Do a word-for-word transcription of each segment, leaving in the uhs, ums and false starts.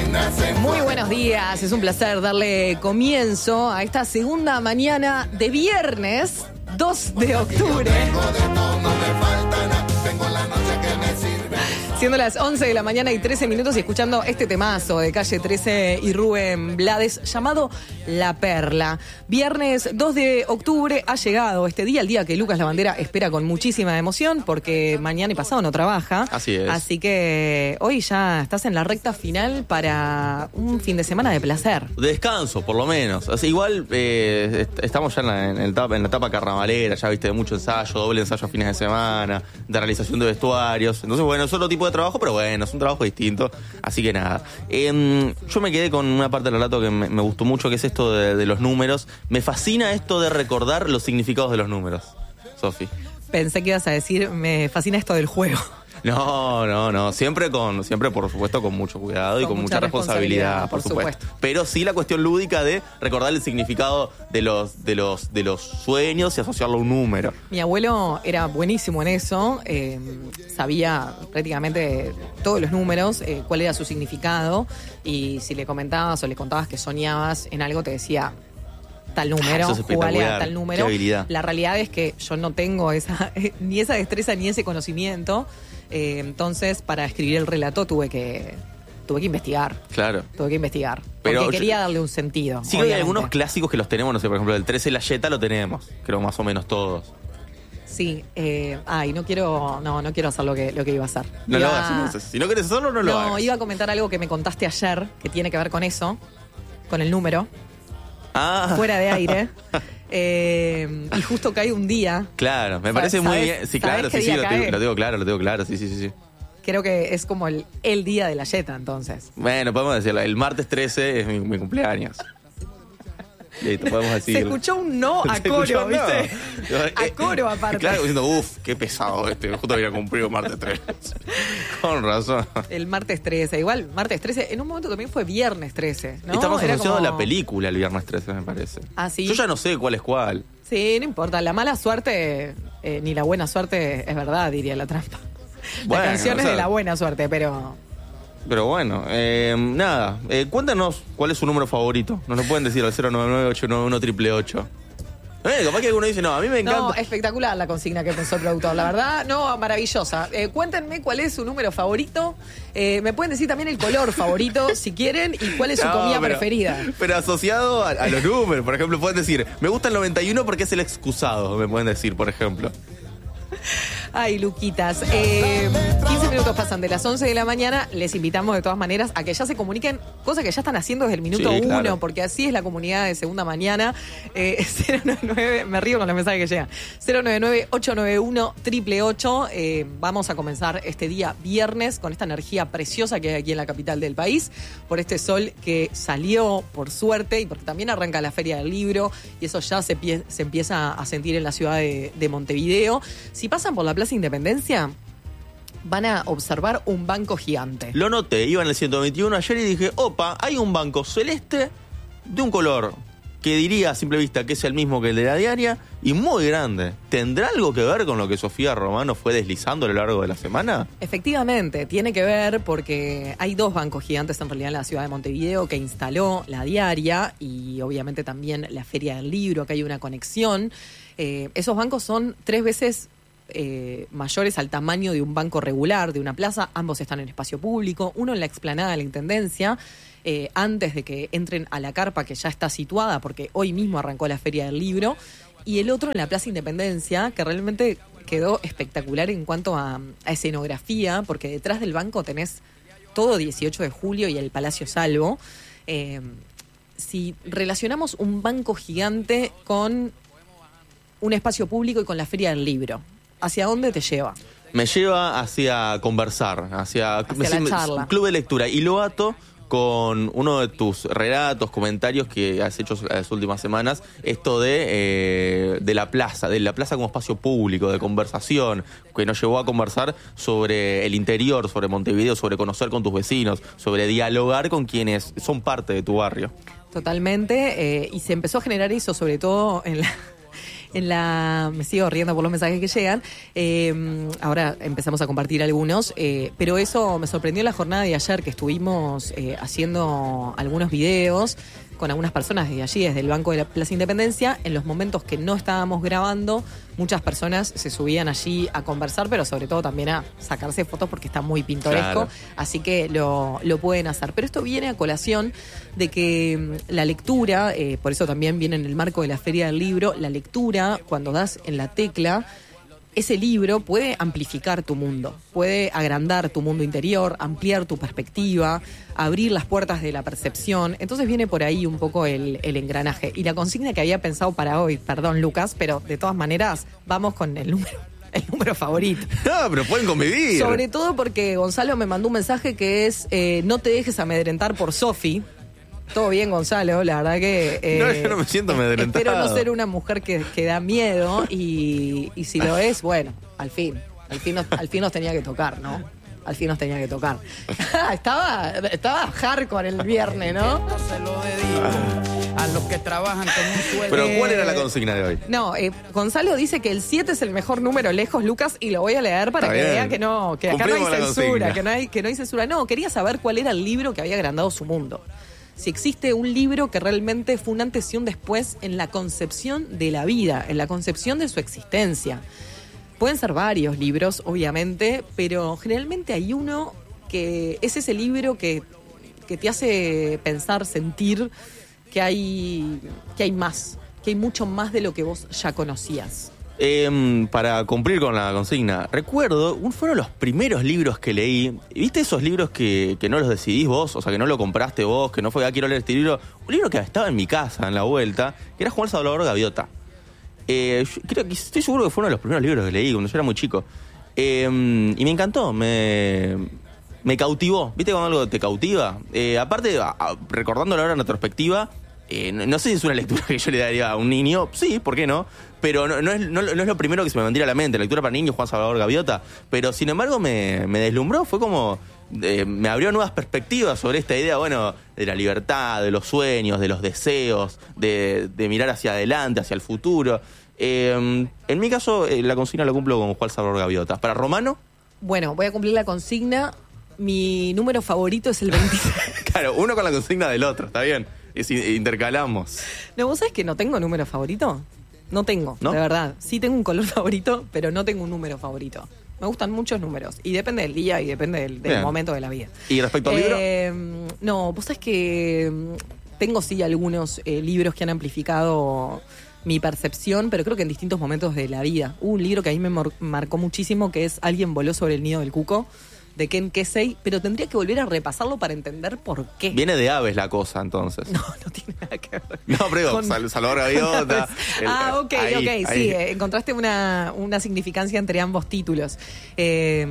Muy buenos días, es un placer darle comienzo a esta segunda mañana de viernes dos de octubre. Siendo las once de la mañana y trece minutos y escuchando este temazo de Calle trece y Rubén Blades llamado La Perla. Viernes dos de octubre ha llegado este día, el día que Lucas Lavandera espera con muchísima emoción porque mañana y pasado no trabaja. Así es. Así que hoy ya estás en la recta final para un fin de semana de placer. De descanso, por lo menos. O sea, igual eh, est- estamos ya en la, en, el etapa, en la etapa carnavalera, ya viste, de mucho ensayo, doble ensayo a fines de semana, de realización de vestuarios. Entonces, bueno, es otro tipo de trabajo, pero bueno, es un trabajo distinto. Así que nada. Eh, yo me quedé con una parte del relato que me, me gustó mucho, que es esto de, de los números. Me fascina esto de recordar los significados de los números, Sofi. Pensé que ibas a decir, me fascina esto del juego. No, no, no. Siempre con, siempre por supuesto con mucho cuidado y Con con mucha mucha responsabilidad, responsabilidad, por, por supuesto. supuesto. Pero sí la cuestión lúdica de recordar el significado de los, de los, de los sueños y asociarlo a un número. Mi abuelo era buenísimo en eso, eh, sabía prácticamente todos los números, eh, cuál era su significado, y si le comentabas o le contabas que soñabas en algo, te decía tal número, Eso es jugale a espectacular. tal número. Qué habilidad. La realidad es que yo no tengo esa ni esa destreza ni ese conocimiento, eh, entonces para escribir el relato tuve que tuve que investigar. Claro. Tuve que investigar. Pero porque yo- quería darle un sentido. Sí que hay obviamente. algunos clásicos que los tenemos, no sé, por ejemplo, el trece la Yeta lo tenemos, creo más o menos todos. Sí, eh, ay, no quiero, no, no quiero hacer lo que, lo que iba a hacer. No lo Iba- hagas, entonces. Si no querés hacerlo, no lo No, hagas. iba a comentar algo que me contaste ayer, que tiene que ver con eso, con el número, Ah, fuera de aire. Eh, y justo cae un día, claro, me ¿Sabes- parece muy sabes- bien. Sí, sabes claro, qué sí, sí, día lo cae? tengo, lo tengo claro, lo tengo claro, sí, sí, sí, sí. creo que es como el, el día de la yeta, entonces. Bueno, podemos decirlo, el martes trece es mi, mi cumpleaños. Listo, podemos decir. Se escuchó un no a Se coro, escuchó, ¿viste? no. A Eh, coro aparte. Claro, diciendo, uff, qué pesado este. Justo había cumplido martes trece. Con razón. El martes trece, igual, martes trece, en un momento también fue viernes trece, ¿no? Estamos Era asociados como- a la película el viernes trece, me parece. Ah, ¿sí? Yo ya no sé cuál es cuál. Sí, no importa, la mala suerte, eh, ni la buena suerte es verdad, diría la trampa. Bueno, la canción o es sea- de la buena suerte, pero... Pero bueno, eh, nada. Eh, cuéntanos cuál es su número favorito. Nos lo pueden decir al cero nueve nueve, ocho nueve uno, ocho ocho ocho. Eh, capaz que alguno dice, no, a mí me encanta. No, espectacular la consigna que pensó el productor, la verdad, no, maravillosa. Eh, cuéntenme cuál es su número favorito. Eh, me pueden decir también el color favorito, si quieren, y cuál es su No, comida pero- preferida. Pero asociado a, a los números, por ejemplo, pueden decir, me gusta el noventa y uno porque es el excusado, me pueden decir, por ejemplo. Ay, Luquitas. Eh, quince minutos pasan de las once de la mañana. Les invitamos de todas maneras a que ya se comuniquen, cosa que ya están haciendo desde el minuto Sí, uno, claro. porque así es la comunidad de segunda mañana. Eh, cero nueve nueve, me río con los mensajes que llegan. cero nueve nueve, ocho nueve uno, ocho ocho ocho. Eh, vamos a comenzar este día viernes con esta energía preciosa que hay aquí en la capital del país, por este sol que salió, por suerte, y porque también arranca la Feria del Libro, y eso ya se, pie- se empieza a sentir en la ciudad de, de Montevideo. Si pasan por la Plaza Independencia, van a observar un banco gigante. Lo noté, iba en el ciento veintiuno ayer y dije, opa, hay un banco celeste de un color que diría a simple vista que es el mismo que el de la diaria y muy grande. ¿Tendrá algo que ver con lo que Sofía Romano fue deslizando a lo largo de la semana? Efectivamente, tiene que ver porque hay dos bancos gigantes en realidad en la ciudad de Montevideo que instaló la diaria y obviamente también la Feria del Libro, que hay una conexión. Eh, esos bancos son tres veces eh, mayores al tamaño de un banco regular, de una plaza. Ambos están en espacio público, uno en la explanada de la Intendencia, eh, antes de que entren a la carpa que ya está situada, porque hoy mismo arrancó la Feria del Libro, y el otro en la Plaza Independencia, que realmente quedó espectacular en cuanto a, a escenografía, porque detrás del banco tenés todo dieciocho de julio y el Palacio Salvo. Eh, si relacionamos un banco gigante con un espacio público y con la Feria del Libro, ¿hacia dónde te lleva? Me lleva hacia conversar, hacia, Hacia me- la me- charla. un club de lectura. Y lo ato con uno de tus relatos, comentarios que has hecho las últimas semanas, esto de, eh, de la plaza, de la plaza como espacio público, de conversación, que nos llevó a conversar sobre el interior, sobre Montevideo, sobre conocer con tus vecinos, sobre dialogar con quienes son parte de tu barrio. Totalmente, eh, y se empezó a generar eso sobre todo en la... En la, me sigo riendo por los mensajes que llegan. Eh, ahora empezamos a compartir algunos, eh, pero eso me sorprendió la jornada de ayer que estuvimos eh, haciendo algunos videos con algunas personas desde allí, desde el Banco de la Plaza Independencia. En los momentos que no estábamos grabando, muchas personas se subían allí a conversar, pero sobre todo también a sacarse fotos porque está muy pintoresco, Claro. así que lo, lo pueden hacer. Pero esto viene a colación de que mm, la lectura, eh, por eso también viene en el marco de la Feria del Libro, la lectura, cuando das en la tecla, ese libro puede amplificar tu mundo, puede agrandar tu mundo interior, ampliar tu perspectiva, abrir las puertas de la percepción. Entonces viene por ahí un poco el, el engranaje. Y la consigna que había pensado para hoy, perdón Lucas, pero de todas maneras vamos con el número, el número favorito. No, pero pueden convivir. Sobre todo porque Gonzalo me mandó un mensaje que es eh, no te dejes amedrentar por Sofi. Todo bien, Gonzalo, la verdad que... Eh, No, yo no me siento amedrentado. Espero no ser una mujer que, que da miedo y, y si lo es, bueno, al fin, al fin, nos, al fin nos tenía que tocar, ¿no? Al fin nos tenía que tocar. estaba, estaba hardcore el viernes, ¿no? Se lo dedico a los que trabajan con un sueldo. Pero ¿cuál era la consigna de hoy? No, eh, Gonzalo dice que el siete es el mejor número lejos, Lucas, y lo voy a leer para Está que bien. vea que no, que acá no hay Cumplimos la censura, consigna. que no hay, que no hay censura. No, quería saber cuál era el libro que había agrandado su mundo. Si existe un libro que realmente fue un antes y un después en la concepción de la vida, en la concepción de su existencia. Pueden ser varios libros, obviamente, pero generalmente hay uno que es ese libro que, que te hace pensar, sentir que hay, que hay más, que hay mucho más de lo que vos ya conocías. Eh, para cumplir con la consigna, recuerdo, un, fueron los primeros libros que leí. ¿Viste esos libros que, que no los decidís vos? O sea, que no lo compraste vos, que no fue, ah, quiero leer este libro. Un libro que estaba en mi casa, en la vuelta, que era Juan Salvador Gaviota. Eh, yo creo que estoy seguro que fue uno de los primeros libros que leí cuando yo era muy chico. Eh, y me encantó, me, me cautivó. ¿Viste cuando algo te cautiva? Eh, aparte, a, a, recordándolo ahora en retrospectiva, eh, no, no sé si es una lectura que yo le daría a un niño. Sí, ¿por qué no? Pero no, no, es, no, no es lo primero que se me vendría a la mente. Lectura para niños, Juan Salvador Gaviota. Pero sin embargo me, me deslumbró. Fue como... Eh, me abrió nuevas perspectivas sobre esta idea, bueno, de la libertad, de los sueños, de los deseos, de, de mirar hacia adelante, hacia el futuro. Eh, en mi caso, eh, la consigna la cumplo con Juan Salvador Gaviota. ¿Para Romano? Bueno, voy a cumplir la consigna. Mi número favorito es el veintiséis. Claro, uno con la consigna del otro, está bien. Es, intercalamos. No, ¿vos sabés que no tengo número favorito? No tengo, ¿No? de verdad. Sí tengo un color favorito, pero no tengo un número favorito. Me gustan muchos números. Y depende del día y depende del, del momento de la vida. ¿Y respecto al libro? Eh, no, vos sabés que mm, tengo sí algunos eh, libros que han amplificado mi percepción, pero creo que en distintos momentos de la vida. Hubo un libro que a mí me mar- marcó muchísimo, que es Alguien voló sobre el nido del cuco, de Ken Kesey, pero tendría que volver a repasarlo para entender por qué. Viene de aves la cosa, entonces. No, no tiene nada que ver. No, pero digo, Con- Sal- Salvador Gaviota. el- Ah, ok, ahí, ok, ahí. sí, eh, encontraste una, una significancia entre ambos títulos. Eh,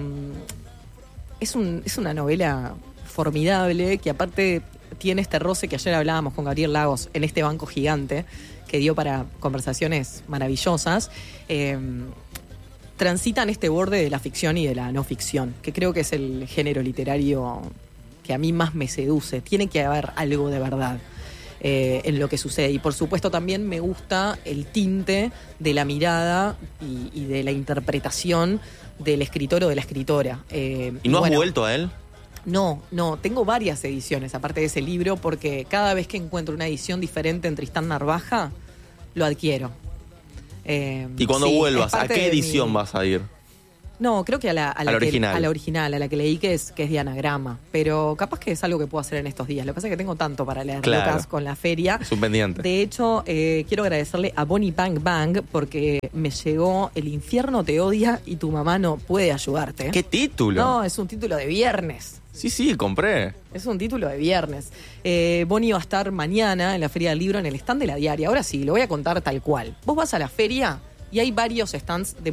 es, un, es una novela formidable que aparte tiene este roce que ayer hablábamos con Gabriel Lagos en este banco gigante que dio para conversaciones maravillosas. Eh, transitan este borde de la ficción y de la no ficción, que creo que es el género literario que a mí más me seduce. Tiene que haber algo de verdad eh, en lo que sucede. Y por supuesto también me gusta el tinte de la mirada y, y de la interpretación del escritor o de la escritora. Eh, ¿Y no has bueno, vuelto a él? No, no, tengo varias ediciones aparte de ese libro porque cada vez que encuentro una edición diferente en Tristán Narvaja, lo adquiero. Eh, Y cuando sí, vuelvas, es ¿a parte qué de edición mi- vas a ir? No, creo que a la, a la A la que- original. a la original, a la que leí que es, que es de anagrama. Pero capaz que es algo que puedo hacer en estos días. Lo que pasa es que tengo tanto para leer, Claro. Lucas, con la feria. Es un pendiente. De hecho, eh, quiero agradecerle a Bonnie Bang Bang porque me llegó El infierno te odia y tu mamá no puede ayudarte. ¿Qué título? No, es un título de viernes. Sí, sí, compré. Es un título de viernes. Eh, Bonnie va a estar mañana en la Feria del Libro en el stand de La Diaria. Ahora sí, lo voy a contar tal cual. Vos vas a la feria y hay varios stands de